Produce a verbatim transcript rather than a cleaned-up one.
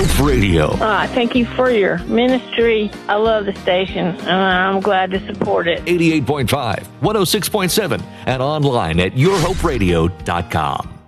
Hope Radio. Uh, thank you for your ministry. I love the station, and I'm glad to support it. eighty-eight point five, one oh six point seven, and online at your hope radio dot com.